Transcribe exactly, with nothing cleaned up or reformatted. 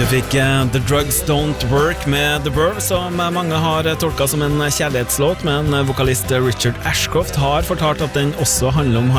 Du fikk uh, The Drugs Don't Work med The Verve, som mange har tolket som en kjærlighetslåt, men vokalist Richard Ashcroft har fortalt at den også handler om